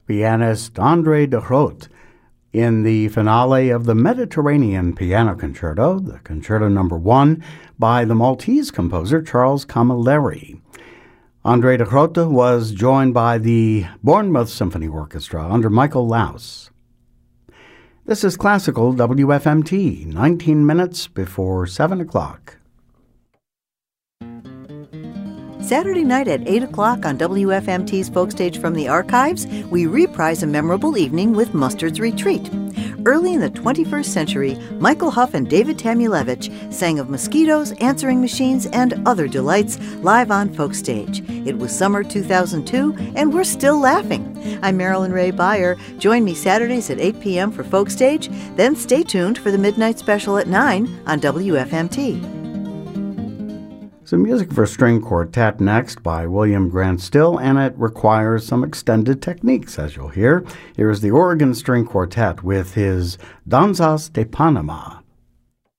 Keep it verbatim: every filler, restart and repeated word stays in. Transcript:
pianist André de Groot in the finale of the Mediterranean Piano Concerto, the Concerto Number One, by the Maltese composer Charles Camilleri. André de Groot was joined by the Bournemouth Symphony Orchestra under Michael Laus. This is Classical W F M T, nineteen minutes before seven o'clock. Saturday night at eight o'clock on W F M T's Folk Stage from the Archives, we reprise a memorable evening with Mustard's Retreat. Early in the twenty-first century, Michael Huff and David Tamulevich sang of mosquitoes, answering machines, and other delights live on Folk Stage. It was summer two thousand two, and we're still laughing. I'm Marilyn Ray Beyer. Join me Saturdays at eight p.m. for Folk Stage, then stay tuned for the Midnight Special at nine on W F M T. Some music for string quartet next by William Grant Still, and it requires some extended techniques, as you'll hear. Here is the Oregon String Quartet with his Danzas de Panama.